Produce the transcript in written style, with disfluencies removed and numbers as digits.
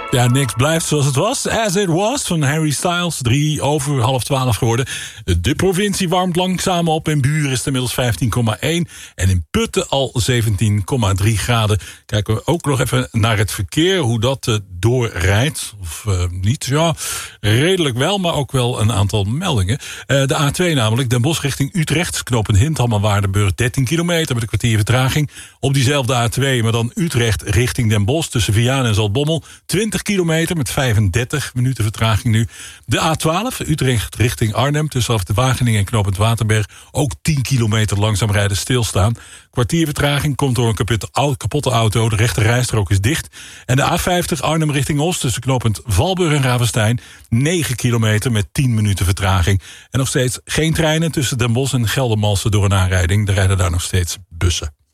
Ja, niks blijft zoals het was. As It Was van Harry Styles. 11:03 geworden. De provincie warmt langzaam op. In Buren is het inmiddels 15,1. En in Putten al 17,3 graden. Kijken we ook nog even naar het verkeer. Hoe dat doorrijdt. Of niet. Ja, redelijk wel. Maar ook wel een aantal meldingen. De A2 namelijk. Den Bosch richting Utrecht. Knooppunt Hindham Waardenburg. 13 kilometer met een kwartier vertraging. Op diezelfde A2. Maar dan Utrecht richting Den Bosch. Tussen Vianen en Zaltbommel. 20 kilometer met 35 minuten vertraging nu. De A12, Utrecht richting Arnhem, tussen af de Wageningen en knooppunt Waterberg. Ook 10 kilometer langzaam rijden, stilstaan. Kwartier vertraging komt door een kapotte auto. De rechte rijstrook is dicht. En de A50 Arnhem richting Oost, tussen knooppunt Valburg en Ravenstein. 9 kilometer met 10 minuten vertraging. En nog steeds geen treinen tussen Den Bosch en Geldermalsen door een aanrijding. Er rijden daar nog steeds bussen.